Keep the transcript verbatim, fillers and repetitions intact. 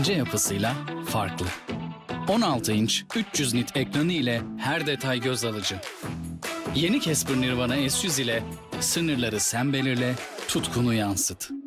ince yapısıyla farklı. on altı inç üç yüz nit ekranı ile her detay göz alıcı. Yeni Casper Nirvana S yüz ile sınırları sen belirle, tutkunu yansıt.